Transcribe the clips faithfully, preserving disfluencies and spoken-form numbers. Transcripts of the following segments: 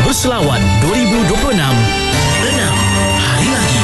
Berselawat dua ribu dua puluh enam, enam hari lagi.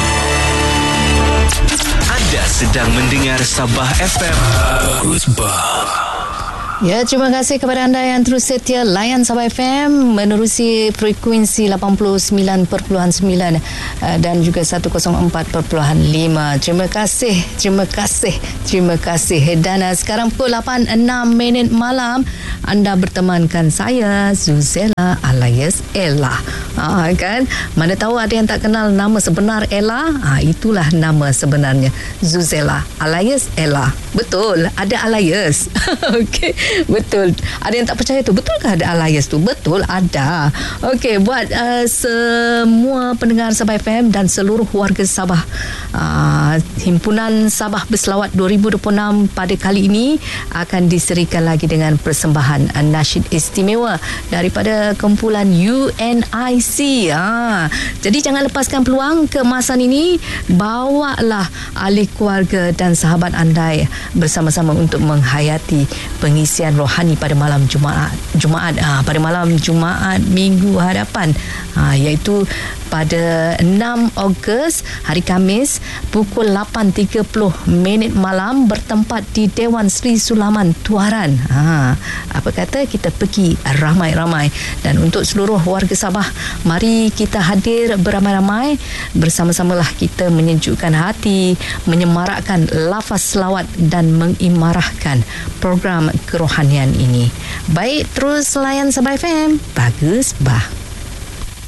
Anda sedang mendengar Sabah F M. Bagus bah. Ya, terima kasih kepada anda yang terus setia layan Sabah F M menerusi frekuensi lapan puluh sembilan perpuluhan sembilan dan juga seratus empat perpuluhan lima. Terima kasih, terima kasih, terima kasih. Dan sekarang pukul lapan enam minit malam, anda bertemankan saya, Zuzella alias Ella. Ha, kan? Mana tahu ada yang tak kenal nama sebenar Ella? Ha, itulah nama sebenarnya, Zuzella alias Ella. Betul, ada alias. Okey. Betul. Ada yang tak percaya tu. Betulkah ada alias tu? Betul, ada. Okey, buat uh, semua pendengar Sabah F M dan seluruh warga Sabah, uh, Himpunan Sabah Berselawat dua ribu dua puluh enam pada kali ini akan diserikan lagi dengan persembahan uh, nasyid istimewa daripada kumpulan U N I C. Ha. Jadi jangan lepaskan peluang kemasan ini. Bawalah ahli keluarga dan sahabat anda bersama-sama untuk menghayati pengisian rohani pada malam Jumaat Jumaat aa, pada malam Jumaat minggu hadapan, aa, iaitu pada enam Ogos hari Khamis pukul lapan tiga puluh minit malam bertempat di Dewan Sri Sulaman Tuaran. Ha, apa kata kita pergi ramai-ramai, dan untuk seluruh warga Sabah, mari kita hadir beramai-ramai, bersama-samalah kita menyejukkan hati, menyemarakkan lafaz selawat dan mengimarahkan program kerohanian ini. Baik, terus layan Sabah F M. Bagus bah.